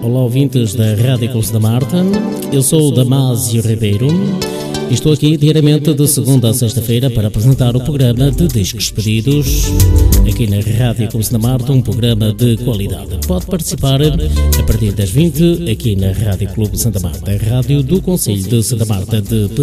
Olá, ouvintes da Rádio Clube Santa Marta. Eu sou o Damásio Ribeiro e estou aqui diariamente de segunda a sexta-feira para apresentar o programa de Discos Pedidos aqui na Rádio Clube Santa Marta, um programa de qualidade. Pode participar a partir das 20 aqui na Rádio Clube Santa Marta, a rádio do Concelho de Santa Marta de